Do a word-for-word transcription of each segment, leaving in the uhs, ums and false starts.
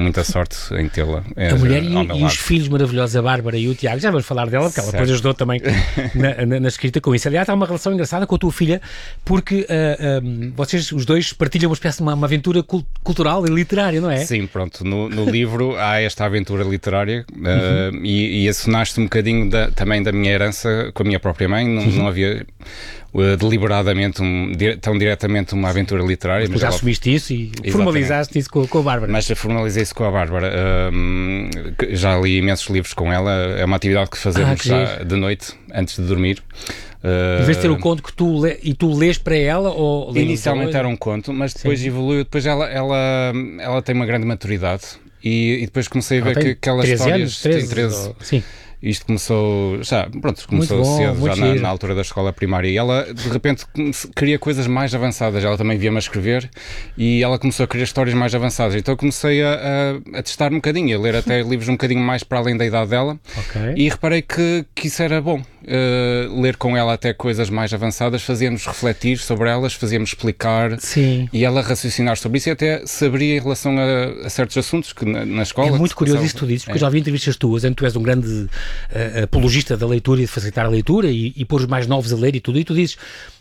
muita sorte em tê-la. É, a mulher e, ao meu e lado. os filhos maravilhosos, a Bárbara e o Tiago, já vamos falar dela, porque ela Certo. depois ajudou também na, na, na escrita com isso. Aliás, há uma relação engraçada com a tua filha, porque uh, um, vocês, os dois, partilham uma espécie de uma, uma aventura cul- cultural e literária, não é? Sim, pronto, no, no livro há esta aventura literária uh, Uhum. e, e isso nasce um bocadinho da, também da minha herança com a minha própria mãe, não, Uhum. não havia uh, deliberadamente, um, dire, tão diretamente uma aventura literária. Mas tu já ela, assumiste isso e Exatamente. formalizaste isso com, com a Bárbara. Mas formalizei isso com a Bárbara. Um, já li imensos livros com ela, é uma atividade que fazemos Ah, que já giro. de noite, antes de dormir. Uh, Em vez de ter o conto que tu lê, e tu lês para ela ou lês Inicialmente os era dois? um conto, mas depois Sim. evoluiu. Depois ela, ela, ela tem uma grande maturidade e, e depois comecei a Ela ver que tem aquelas treze histórias anos, treze, têm treze. ou- sim. Isto começou já, pronto, começou Muito bom, cedo, muito já na, giro. na altura da escola primária. E ela, de repente, come- queria coisas mais avançadas. Ela também via-me a escrever e ela começou a querer histórias mais avançadas. Então comecei a, a, a testar um bocadinho, a ler até livros um bocadinho mais para além da idade dela. Ok. E reparei que, que isso era bom. Uh, ler com ela até coisas mais avançadas, fazia-nos refletir sobre elas, fazia-nos explicar Sim. e ela raciocinar sobre isso e até saberia em relação a, a certos assuntos que na, na escola... É muito que curioso são- isso que tu dizes, porque é. eu já vi entrevistas tuas em que tu és um grande uh, apologista da leitura e de facilitar a leitura e, e pôr os mais novos a ler e tudo, e tu dizes,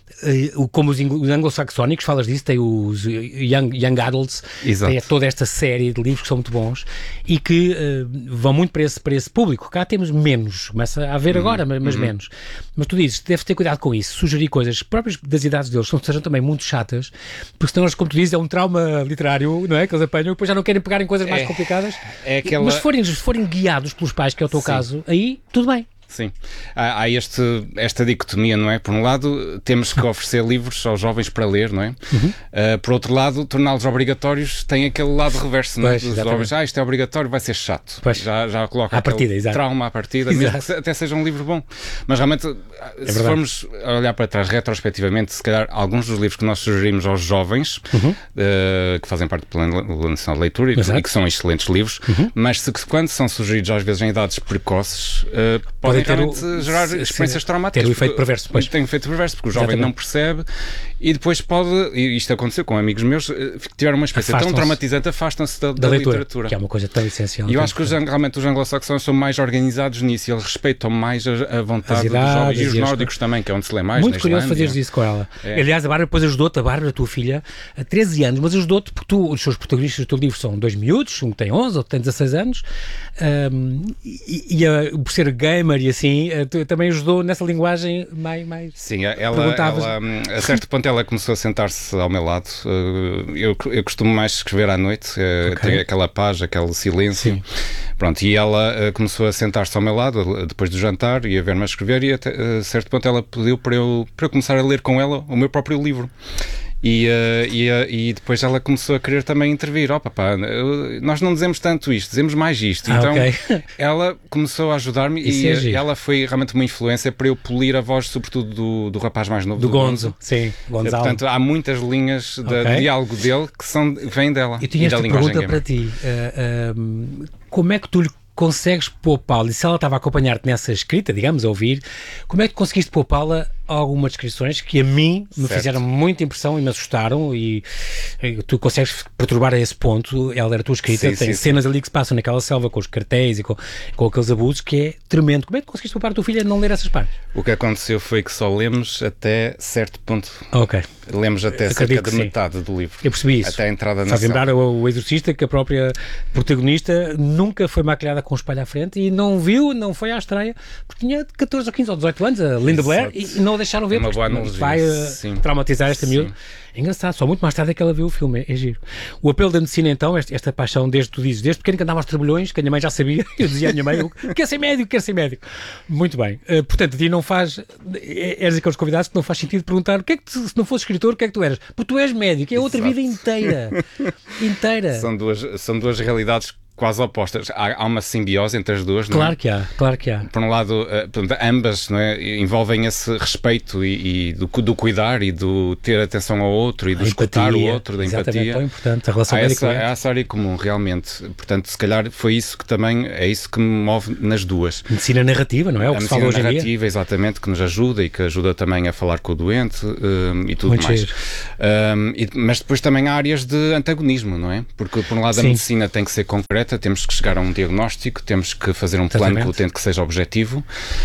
uh, como os, ingl- os anglo-saxónicos, falas disso, tem os young, young adults, Exato. tem toda esta série de livros que são muito bons e que uh, vão muito para esse, para esse público. Cá temos menos, começa a haver Uhum. agora, mas, mas Uhum. menos. Mas tu dizes, deves ter cuidado com isso, sugerir coisas próprias das idades deles, que sejam também muito chatas, porque senão, eles, como tu dizes, é um trauma literário, não é? Que eles apanham e depois já não querem pegar em coisas mais É. complicadas. É aquela... Mas se forem, se forem guiados pelos pais, que é o teu Sim. caso, aí tudo bem. Sim. Há, há este, esta dicotomia, não é? Por um lado, temos que oferecer livros aos jovens para ler, não é? Uhum. Uh, por outro lado, torná-los obrigatórios tem aquele lado reverso, não é? Pois, Dos exatamente. jovens, ah, isto é obrigatório, vai ser chato. Pois. Já, já coloca À aquele partida, exato. trauma à partida, mesmo Exato. que se- até seja um livro bom. Mas realmente, se verdade. formos olhar para trás retrospectivamente, se calhar alguns dos livros que nós sugerimos aos jovens, Uhum. uh, que fazem parte do Plano Nacional de Leitura e, Exato. e que são excelentes livros, Uhum. mas se, quando são sugeridos às vezes em idades precoces, uh, podem ter o- realmente gerar se- experiências se- traumáticas. ter o efeito porque- perverso, pois. Tem o efeito perverso, porque o jovem Exatamente. não percebe e depois pode, e isto aconteceu com amigos meus, eh, tiveram uma experiência tão Afastam-se. traumatizante, afastam-se da, Da, da leitura, literatura. que é uma coisa tão essencial. E eu tão acho que os, importante. realmente os anglo-saxões são mais organizados nisso e eles respeitam mais a, a vontade As dos idades jovens e os e as nórdicos também, que é onde se lê mais. Muito na curioso Islândia. fazeres isso com ela. É. Aliás, a Bárbara depois ajudou-te, a Bárbara, a tua filha, a treze anos, mas ajudou-te porque tu, os seus protagonistas do teu livro são dois miúdos, um que tem onze, outro tem dezasseis anos, um, e, e a, por ser gamer e assim, a, tu, também ajudou nessa linguagem mais... mais... Sim, ela, Perguntavas- ela, hum, a certo ponto ela começou a sentar-se ao meu lado. Uh, Eu, eu costumo mais escrever à noite, uh, Ok. tem aquela paz, aquele silêncio. Sim. Pronto, e ela uh, começou a sentar-se ao meu lado uh, depois do jantar e a ver-me a escrever e até, uh, a certo ponto ela pediu para eu, para eu começar a ler com ela o meu próprio livro. E, uh, e, uh, e depois ela começou a querer também intervir. Ó, papá, eu- nós não dizemos tanto isto, dizemos mais isto. Ah, Então ok. ela começou a ajudar-me Isso e é uh, giro. ela foi realmente uma influência para eu polir a voz, sobretudo do, do rapaz mais novo, Do Gonzo, sim, Gonzalo. Portanto, há muitas linhas da- Ok. de diálogo dele que são, vêm dela. Eu tinha e esta da linguagem pergunta para gamer. ti. Uh, um, como é que tu lhe consegues poupá-la? E se ela estava a acompanhar-te nessa escrita, digamos, a ouvir, como é que conseguiste poupá-la a algumas descrições que a mim me Certo. fizeram muita impressão e me assustaram e, e tu consegues perturbar a esse ponto? Ela era a tua escrita, Sim, tem sim, cenas ali que se passam naquela selva com os cartéis e com, com aqueles abusos que é tremendo. Como é que conseguiste poupar a tua filha a não ler essas partes? O que aconteceu foi que só lemos até certo ponto. Ok, Lemos até Acredito cerca que de sim. metade do livro. eu percebi isso. Até a entrada na Faz selva. lembrar o, o Exorcista que a própria protagonista nunca foi maquilhada com um espelho à frente e não viu, não foi à estreia, porque tinha catorze ou quinze ou dezoito anos, a Linda Blair, e, Exato. e não a deixaram ver, Uma porque boa analogia, vai uh, sim. traumatizar esta Sim. miúda. É engraçado, só muito mais tarde é que ela viu o filme, é, é giro. O apelo da medicina, então, esta, esta paixão, desde tu dizes, desde pequeno que andava aos trabalhões, que a minha mãe já sabia, eu dizia à minha mãe, eu quero ser médico, quero ser médico. Muito bem. Uh, portanto, a ti não faz, é- eres aqueles convidados que não faz sentido perguntar, o que é que tu, se não fosse escritor, o que é que tu eras? Porque tu és médico, é outra Exato. vida inteira. inteira. São duas, são duas realidades quase opostas. Há, há uma simbiose entre as duas, Claro não é? que há, claro que há. Por um lado, uh, portanto, ambas, não é, envolvem esse respeito e, e do, do cuidar e do ter atenção ao outro e do A escutar empatia, o outro, da exatamente, empatia. tão importante, a relação Há essa, médico-doente. há essa área comum, realmente. Portanto, se calhar foi isso que também, é isso que me move nas duas. Medicina narrativa, não é? O que A se fala medicina hoje em dia. narrativa, exatamente, que nos ajuda e que ajuda também a falar com o doente um, e tudo Muito mais. giro. Um, e, mas depois também há áreas de antagonismo, não é? Porque, por um lado, a Sim. medicina tem que ser concreta, temos que chegar a um diagnóstico, temos que fazer um plano Exatamente. que o tente que seja objetivo.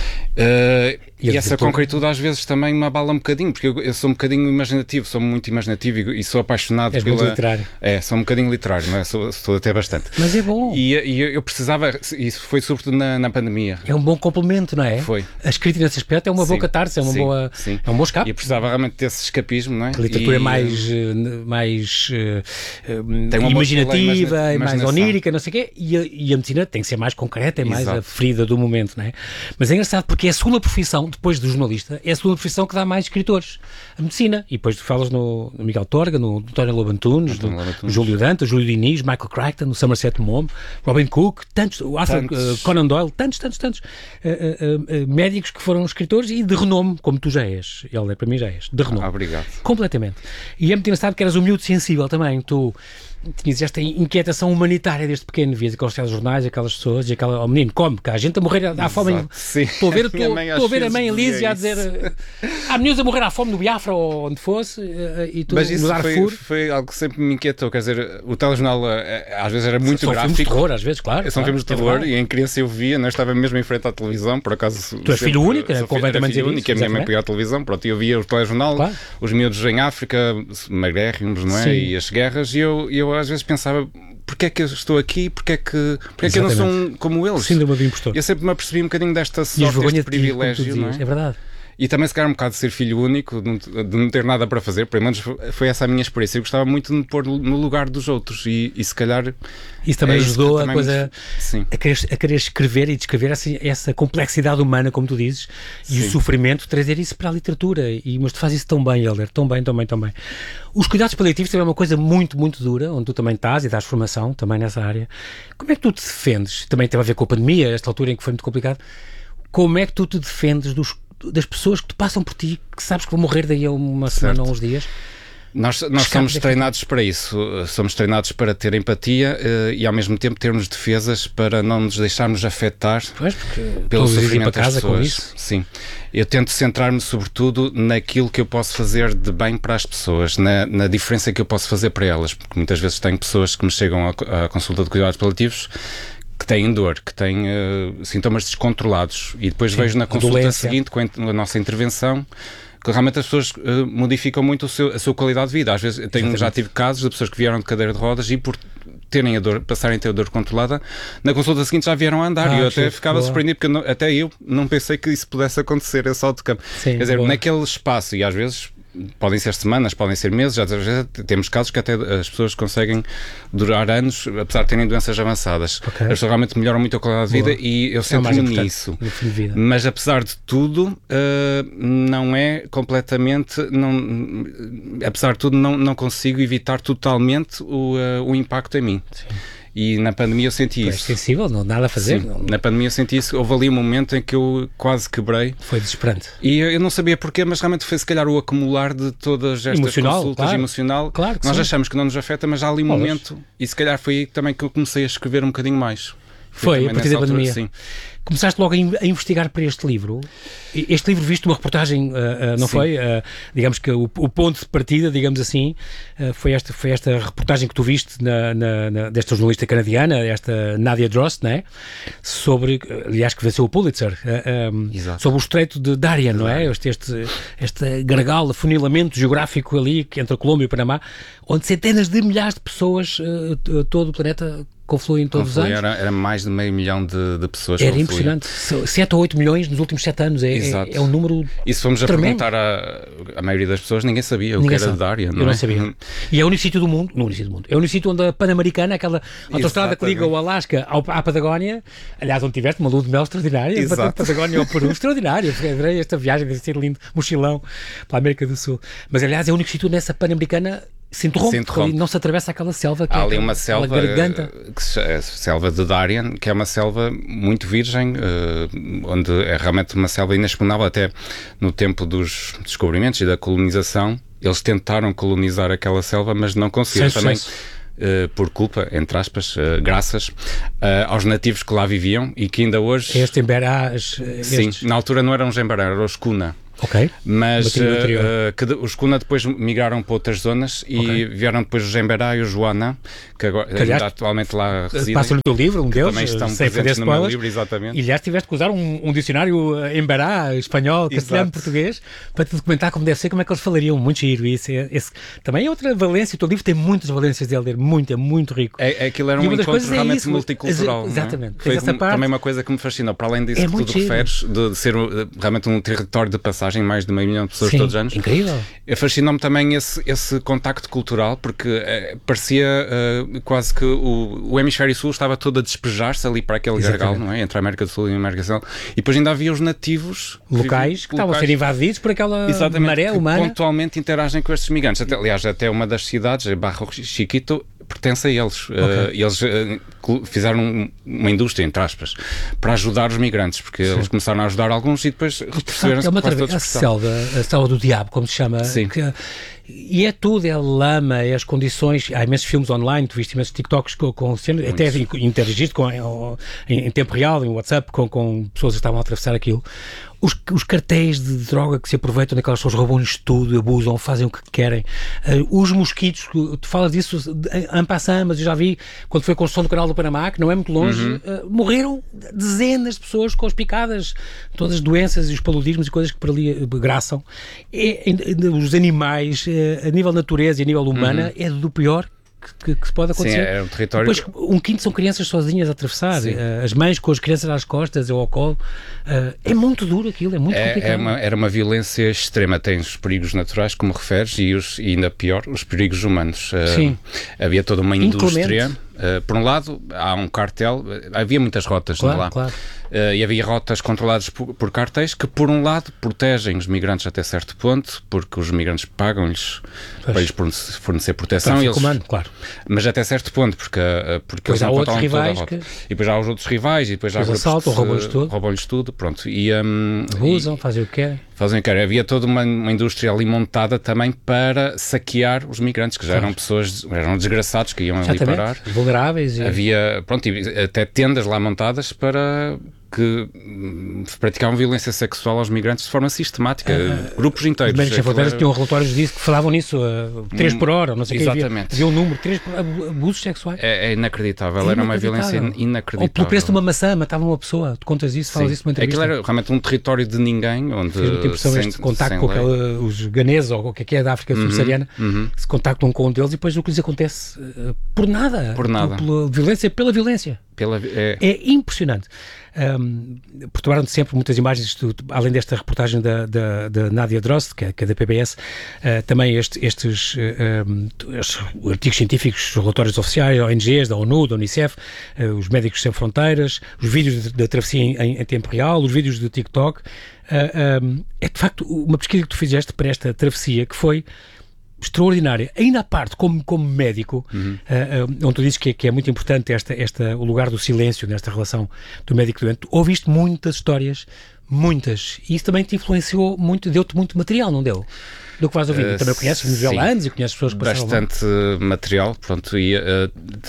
Uh, E e a essa virtude? concretude às vezes também me abala um bocadinho, porque eu, eu sou um bocadinho imaginativo, sou muito imaginativo e, e sou apaixonado És pela... muito literário. É, sou um bocadinho literário, não é? Sou, sou até bastante. Mas é bom. E, e eu precisava, isso foi sobretudo na, na pandemia. É um bom complemento, não é? Foi. A escrita nesse aspecto é uma boa Sim, catarse, é uma sim, boa, sim. é um bom escape. E eu precisava realmente desse escapismo, não é? A literatura e, é mais, eh, mais eh, eh, Tem uma imaginativa, boa é mais imaginação. onírica, não sei o quê, e a, e a medicina tem que ser mais concreta, é mais Exato. a ferida do momento, não é? Mas é engraçado porque é a segunda profissão, depois do jornalista, é a segunda profissão que dá mais escritores. A medicina. E depois tu falas no, no Miguel Torga, no, no António Lobo Antunes, no, António Lobo Antunes. Júlio Dantas, Júlio Diniz, Michael Crichton, no Somerset Maugham, Robin Cook, tantos, o Arthur Tantos. eh, Conan Doyle, tantos, tantos, tantos eh, eh, eh, médicos que foram escritores e de renome, como tu já és. Ele, para mim, já és. De renome. Ah, obrigado. Completamente. E é muito engraçado que eras um miúdo sensível também. Tu tinhas esta inquietação humanitária desde pequeno. Vias aqueles telejornais, aquelas pessoas e aquela... Oh, menino, come, cá, a gente a morrer à fome. Exato, sim. Estou a ver, Minha estou, mãe às estou a, ver a vezes mãe Elise dizia a dizer há meninos a morrer à fome no Biafra ou onde fosse eh, e tu Mas no isso foi, Darfur. foi algo que sempre me inquietou. Quer dizer, o telejornal eh, às vezes era muito São filmes de gráfico. terror, às vezes, claro. São claro, filmes de é terror verdade. e em criança eu via, não estava mesmo em frente à televisão, por acaso. Tu és sempre- filho único, sou convém filho- também era filho dizer único, isso, a minha mãe exatamente. pedia a televisão, pronto, e eu via o telejornal, Claro. os miúdos em África, magrérrimos, não é? Sim. E as guerras, e eu, eu às vezes pensava, porque é que eu estou aqui, porque é que, porque é que eu não sou um como eles? Síndrome do impostor. Eu sempre me apercebi um bocadinho desta E a sorte, vergonha deste de ti, como tu privilégio, não dizias. é? É verdade. E também se calhar um bocado de ser filho único, de não, de não ter nada para fazer, pelo menos foi essa a minha experiência. Eu gostava muito de me pôr no lugar dos outros e, e se calhar... Isso também é isso ajudou que a também coisa me- Sim. a querer, a querer escrever e descrever essa, essa complexidade humana, como tu dizes, e o Sim. sofrimento, trazer isso para a literatura. E, mas tu fazes isso tão bem, Helder, tão bem, tão bem, tão bem. Os cuidados paliativos também é uma coisa muito, muito dura, onde tu também estás e dás formação também nessa área. Como é que tu te defendes? Também teve a ver com a pandemia, esta altura em que foi muito complicado. Como é que tu te defendes dos, das pessoas que te passam por ti, que sabes que vão morrer daí a uma semana ou uns dias? Nós, nós Escape somos daqui. treinados para isso, somos treinados para ter empatia eh, e ao mesmo tempo termos defesas para não nos deixarmos afetar Pois, porque pelo todos ir sofrimento para casa das com pessoas. isso. Sim. Eu tento centrar-me sobretudo naquilo que eu posso fazer de bem para as pessoas, na, na diferença que eu posso fazer para elas, porque muitas vezes tenho pessoas que me chegam à, à consulta de cuidados paliativos que têm dor, que têm uh, sintomas descontrolados e depois Sim, vejo na a consulta dolência. seguinte com a, a nossa intervenção que realmente as pessoas uh, modificam muito o seu, a sua qualidade de vida. Às vezes eu tenho, já tive casos de pessoas que vieram de cadeira de rodas e por terem a dor, passarem a ter a dor controlada, na consulta seguinte já vieram a andar Ah, e eu até sim, ficava boa. surpreendido porque eu não, até eu não pensei que isso pudesse acontecer, esse salto de campo. Sim, Quer dizer, boa. naquele espaço, e às vezes podem ser semanas, podem ser meses, já às vezes temos casos que até as pessoas conseguem durar anos, apesar de terem doenças avançadas. Ok. As pessoas realmente melhoram muito a qualidade de Boa. vida e eu É o mais centro-me importante nisso. no fim de vida. Mas apesar de tudo, uh, não é completamente, não, apesar de tudo, não, não consigo evitar totalmente o, uh, o impacto em mim. Sim. E na pandemia eu senti Tu és isso. sensível, não há nada a fazer. Sim, Não, na pandemia eu senti isso. Houve ali um momento em que eu quase quebrei foi desesperante. e eu eu não sabia porquê, mas realmente foi se calhar o acumular de todas estas Emocional, consultas claro. emocional. Claro que Nós sim. achamos que não nos afeta, mas há ali um Pois. momento e se calhar foi aí também que eu comecei a escrever um bocadinho mais. Foi, também a partir nessa da pandemia. altura, sim. Começaste logo a, in- a investigar para este livro. E Este livro viste uma reportagem, uh, uh, não Sim. foi? Uh, digamos que o, o ponto de partida, digamos assim, uh, foi, esta, foi esta reportagem que tu viste na, na, na, desta jornalista canadiana, esta Nadia Drost, não é? Sobre, aliás, que venceu o Pulitzer, uh, um, Exato. sobre o Estreito de Darien, não é? Este, este, este gargalo, afunilamento geográfico ali que entre a Colômbia e o Panamá, onde centenas de milhares de pessoas, uh, t- todo o planeta confluem todos os Confluía, anos. Era, era mais de meio milhão de, de pessoas. Era confluíam. impressionante. sete ou oito milhões nos últimos sete anos. É, é, Exato. é um número. E se fomos a tremendo. perguntar à, à maioria das pessoas, ninguém sabia o Ninguém que era sabe. de Dária, não Eu não é? sabia. E é o único sítio do mundo. Não, o único sítio do mundo. É o único sítio onde a Pan-Americana, aquela autostrada que liga o Alasca ao, à Patagónia, aliás, onde tiveste uma lua de mel extraordinária, Exato. da Patagónia ao Peru, extraordinário. Adorei esta viagem, deve ser lindo, mochilão pela América do Sul. Mas, aliás, é o único sítio nessa Pan-Americana se interrompe, se interrompe. não se atravessa aquela selva que há é ali uma aquela selva, garganta. que se, a selva de Darien, que é uma selva muito virgem, uh, onde é realmente uma selva inexpugnável. Até no tempo dos descobrimentos e da colonização, eles tentaram colonizar aquela selva, mas não conseguiram. Sem também sucesso. Uh, por culpa, entre aspas, uh, graças uh, aos nativos que lá viviam e que ainda hoje... Este Emberá, estes... Sim, na altura não eram os Emberá, eram os Kuna. Ok. Mas uh, uh, que de, os Kuna depois migraram para outras zonas e okay. vieram depois os Emberá e os Joana, que agora que, aliás, ainda atualmente lá residem. Passa no teu livro, um deles, também estão sem fazer no meu livro, exatamente. E aliás tiveste que usar um, um dicionário Emberá, espanhol, castelhano, português, para te documentar como deve ser, como é que eles falariam. Muito giro isso. Esse, também é outra valência. O teu livro tem muitas valências de ler, muito, é muito rico. É, aquilo era um encontro realmente é isso, multicultural. Exatamente. Foi essa parte, também uma coisa que me fascinou, para além disso é que tu referes, de ser realmente um território de passagem, mais de meio milhão de pessoas Sim, todos os anos. Incrível. Fascinou-me também esse, esse contacto cultural, porque uh, parecia uh, quase que o, o hemisfério sul estava todo a despejar-se ali para aquele gargalo, não é? Entre a América do Sul e a América Central. E depois ainda havia os nativos locais que, que estavam a ser invadidos por aquela exatamente, maré que humana. Pontualmente interagem com estes migrantes. Até, aliás, até uma das cidades, Barro Chiquito, pertence a eles. Okay. Uh, eles uh, fizeram uma indústria, entre aspas, para ajudar os migrantes, porque Sim. eles começaram a ajudar alguns e depois perceberam-se que quase todos a selva, a selva do diabo, como se chama. Sim. Que, e é tudo, é lama, é as condições. Há imensos filmes online, tu viste imensos TikToks com, com até interagiste com, em, em tempo real, em WhatsApp, com, com pessoas que estavam a atravessar aquilo. Os, os cartéis de droga que se aproveitam daquelas pessoas, roubam-lhes tudo, abusam, fazem o que querem. Uh, os mosquitos, tu falas disso en passant, mas eu já vi, quando foi a construção do canal do Panamá, que não é muito longe, uhum. uh, morreram dezenas de pessoas com as picadas, todas as doenças e os paludismos e coisas que por ali graçam. É, é, os animais, é, a nível natureza e a nível humana, uhum. é do pior Que, que se pode acontecer. Sim, é um território... Depois, um quinto são crianças sozinhas a atravessar, uh, as mães com as crianças às costas ou ao colo. Uh, é muito duro aquilo, é muito é, complicado. É uma, era uma violência extrema. Tem os perigos naturais, como referes, e, os, e ainda pior, os perigos humanos. Uh, Sim. Havia toda uma indústria. Uh, por um lado, há um cartel, havia muitas rotas claro, lá. Claro. Uh, e havia rotas controladas por, por cartéis que, por um lado, protegem os migrantes até certo ponto, porque os migrantes pagam-lhes para lhes fornecer proteção. E eles, humano, claro. Mas até certo ponto, porque, porque eles não há outros rivais toda a rota. Que... E depois há os outros rivais, e depois há grupos assaltam, roubam-lhes tudo. Roubam-lhes tudo, pronto. E, um, abusam, e, fazem o que querem. Fazem o que querem. Havia toda uma, uma indústria ali montada também para saquear os migrantes, que já claro. eram pessoas, eram desgraçados, que iam Exatamente. ali parar. Vulneráveis. E... Havia, pronto, até tendas lá montadas para... que praticavam violência sexual aos migrantes de forma sistemática, uh, grupos inteiros. Os Médicos Sem Fronteiras tinham relatórios disso que falavam nisso, uh, três por hora, não sei o que havia. Havia um número, três abusos sexuais. É, é inacreditável, é era uma violência inacreditável. Ou pelo preço de uma maçã, matavam uma pessoa, tu contas isso, falas isso numa entrevista. Aquilo era realmente um território de ninguém, onde... Fez muita impressão este contacto com aquela, os ganeses, ou o que é que é da África subsaariana, uhum, uhum. se contactam com um deles e depois o que lhes acontece uh, por nada. Por nada. Por, pela violência, pela violência. Pela, é... é impressionante. Um, perturbaram-te sempre muitas imagens, tu, além desta reportagem da, da, da Nádia Drost, que é, que é da P B S, uh, também este, estes, uh, um, estes artigos científicos, os relatórios oficiais, O N Gs, da ONU, da Unicef, uh, os Médicos Sem Fronteiras, os vídeos da travessia em, em, em tempo real, os vídeos do TikTok. Uh, um, é de facto uma pesquisa que tu fizeste para esta travessia que foi extraordinária, ainda à parte como, como médico, uhum. uh, uh, onde tu dizes que é, que é muito importante esta, esta, o lugar do silêncio nesta relação do médico-doente. Ouviste muitas histórias, muitas, e isso também te influenciou muito, deu-te muito material, não deu? Do que vais ouvindo. Uh, Também conheces venezuelanos e conheces pessoas que passaram bastante lá. Material, pronto, e uh,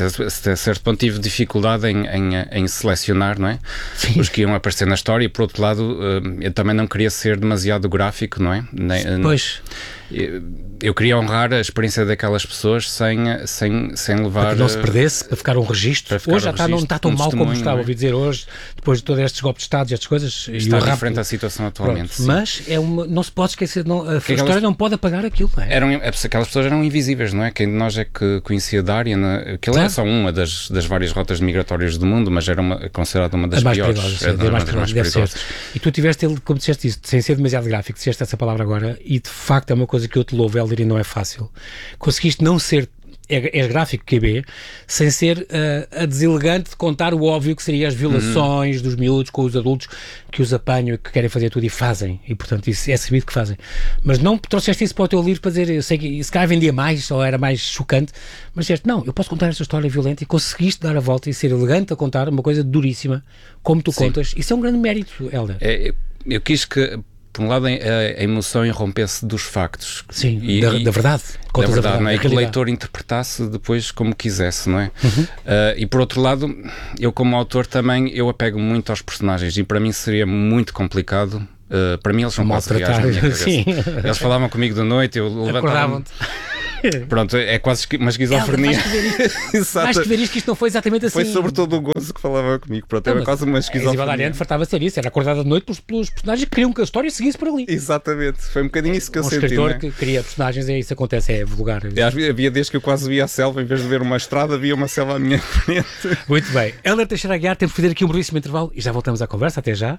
a certo ponto tive dificuldade em, em, em selecionar, não é? Sim. Os que iam aparecer na história, e por outro lado, uh, eu também não queria ser demasiado gráfico, não é? Nem, pois. Eu, eu queria honrar a experiência daquelas pessoas sem, sem, sem levar... Para que não se perdesse, para ficar um registro. Ficar hoje já está, não está tão um mal como estava, ouvi dizer hoje, depois de todos estes golpes de Estado e estas coisas. Está e diferente a situação atualmente. Mas é uma, não se pode esquecer, não, a história aquelas, não pode apagar aquilo. Não é? Eram, aquelas pessoas eram invisíveis, não é? Quem de nós é que conhecia Darien? Aquilo claro. Era só uma das, das várias rotas migratórias do mundo, mas era uma, considerada uma das mais piores. Perigosas, era é, uma mais das mais perigosas. perigosas. E tu tiveste ele, como disseste isso, sem ser demasiado gráfico, disseste essa palavra agora, e de facto é uma coisa que eu te louvo, Hélder, e não é fácil. Conseguiste não ser é, és gráfico Q B, sem ser uh, a deselegante de contar o óbvio que seria as violações uhum. dos miúdos com os adultos que os apanham e que querem fazer tudo e fazem, e portanto isso é sabido que fazem. Mas não trouxeste isso para o teu livro para dizer, eu sei que se calhar vendia mais ou era mais chocante, mas disseste, não, eu posso contar esta história violenta, e conseguiste dar a volta e ser elegante a contar uma coisa duríssima, como tu Sim. contas. Isso é um grande mérito, Hélder. É, eu, eu quis que, por um lado, a, a emoção irrompesse dos factos. Sim, e, da, e, da verdade. Da verdade, verdade não é? E que o leitor interpretasse depois como quisesse, não é? Uhum. Uh, e por outro lado, eu como autor também, eu apego muito aos personagens, e para mim seria muito complicado. Uh, para mim eles são quase reais na minha cabeça. Sim. Eles falavam comigo de noite, eu levantava-me. Pronto, é quase uma esquizofrenia. Mais que ver isto, que isto não foi exatamente assim. Foi sobretudo o Gozo que falava comigo. Pronto, era quase uma esquizofrenia. A Valeriano fartava ser isso, era acordada de noite pelos, pelos personagens que queriam que a história seguisse por ali. Exatamente, foi um bocadinho isso que eu um senti. Um escritor né? que cria personagens, é isso que acontece, é vulgar. Havia desde que eu quase via a selva, em vez de ver uma estrada, via uma selva à minha frente. Muito bem. Hélder Teixeira Aguiar, temos que fazer aqui um brevíssimo intervalo e já voltamos à conversa. Até já.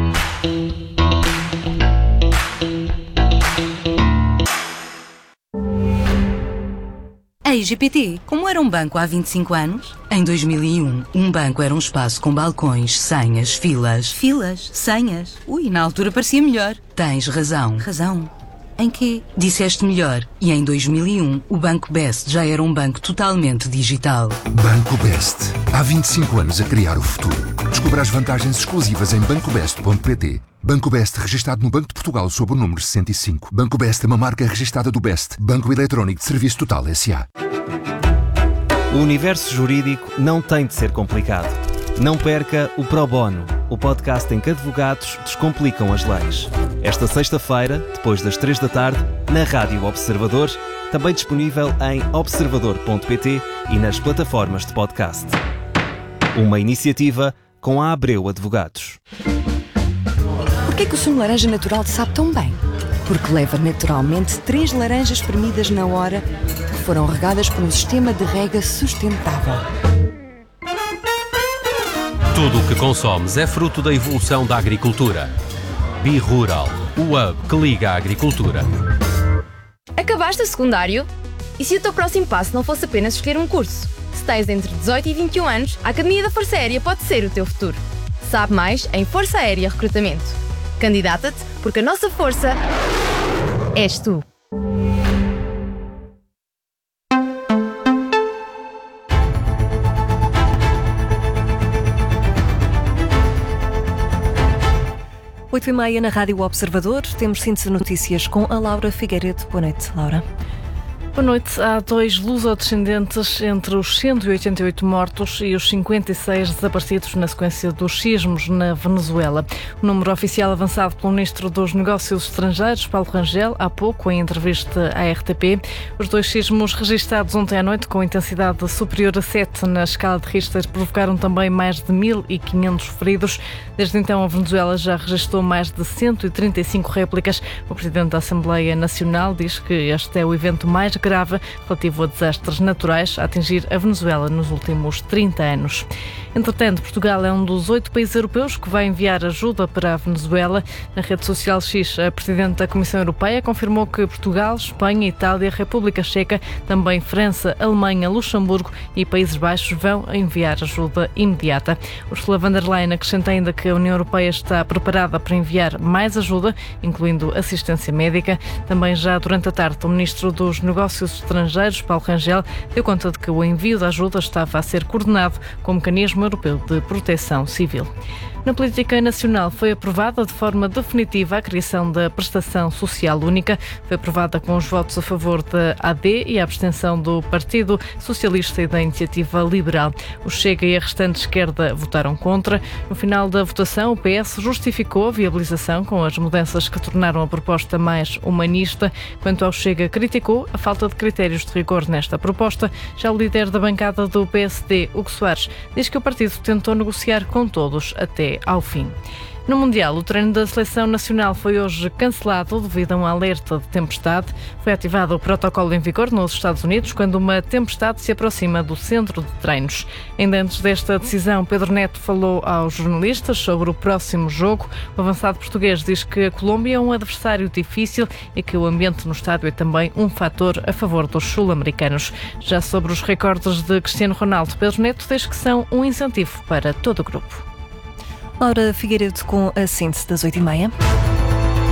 A I G P T, como era um banco há vinte e cinco anos? Em dois mil e um, um banco era um espaço com balcões, senhas, filas. Filas? Senhas? Ui, na altura parecia melhor. Tens razão. Razão? Em quê? Disseste melhor. E em dois mil e um, o Banco Best já era um banco totalmente digital. Banco Best. Há vinte e cinco anos a criar o futuro. Descubra as vantagens exclusivas em banco best ponto pt. Banco Best, registado no Banco de Portugal sob o número sessenta e cinco. Banco Best é uma marca registada do Best, Banco Eletrónico de Serviço Total S A. O universo jurídico não tem de ser complicado. Não perca o Pro Bono, o podcast em que advogados descomplicam as leis. Esta sexta-feira, depois das três da tarde, na Rádio Observador, também disponível em observador ponto pt e nas plataformas de podcast. Uma iniciativa com a Abreu Advogados. Porquê que o sumo de laranja natural te sabe tão bem? Porque leva naturalmente três laranjas espremidas na hora que foram regadas por um sistema de rega sustentável. Tudo o que consomes é fruto da evolução da agricultura. Bi-Rural, o hub que liga a agricultura. Acabaste o secundário? E se o teu próximo passo não fosse apenas escolher um curso? Se tens entre dezoito e vinte e um anos, a Academia da Força Aérea pode ser o teu futuro. Sabe mais em Força Aérea Recrutamento. Candidata-te, porque a nossa força és tu. Oito e meia na Rádio Observador, temos síntese de notícias com a Laura Figueiredo. Boa noite, Laura. Boa noite. Há dois lusodescendentes entre os cento e oitenta e oito mortos e os cinquenta e seis desaparecidos na sequência dos sismos na Venezuela. O número oficial avançado pelo Ministro dos Negócios Estrangeiros, Paulo Rangel, há pouco em entrevista à R T P. Os dois sismos registados ontem à noite com intensidade superior a sete na escala de Richter provocaram também mais de mil e quinhentos feridos. Desde então a Venezuela já registrou mais de cento e trinta e cinco réplicas. O Presidente da Assembleia Nacional diz que este é o evento mais grave relativo a desastres naturais a atingir a Venezuela nos últimos trinta anos. Entretanto, Portugal é um dos oito países europeus que vai enviar ajuda para a Venezuela. Na rede social X, a Presidente da Comissão Europeia confirmou que Portugal, Espanha, Itália, República Checa, também França, Alemanha, Luxemburgo e Países Baixos vão enviar ajuda imediata. Ursula von der Leyen acrescenta ainda que a União Europeia está preparada para enviar mais ajuda, incluindo assistência médica. Também já durante a tarde, o Ministro dos Negócios Estrangeiros, Paulo Rangel, deu conta de que o envio da ajuda estava a ser coordenado com o Mecanismo Europeu de Proteção Civil. Na política nacional foi aprovada de forma definitiva a criação da Prestação Social Única. Foi aprovada com os votos a favor da A D e a abstenção do Partido Socialista e da Iniciativa Liberal. O Chega e a restante esquerda votaram contra. No final da votação, o P S justificou a viabilização com as mudanças que tornaram a proposta mais humanista. Quanto ao Chega, criticou a falta de critérios de rigor nesta proposta. Já o líder da bancada do P S D, Hugo Soares, diz que o partido tentou negociar com todos até ao fim. No Mundial, o treino da Seleção Nacional foi hoje cancelado devido a um alerta de tempestade. Foi ativado o protocolo em vigor nos Estados Unidos quando uma tempestade se aproxima do centro de treinos. Ainda antes desta decisão, Pedro Neto falou aos jornalistas sobre o próximo jogo. O avançado português diz que a Colômbia é um adversário difícil e que o ambiente no estádio é também um fator a favor dos sul-americanos. Já sobre os recordes de Cristiano Ronaldo, Pedro Neto diz que são um incentivo para todo o grupo. Laura Figueiredo com a síntese das oito e meia.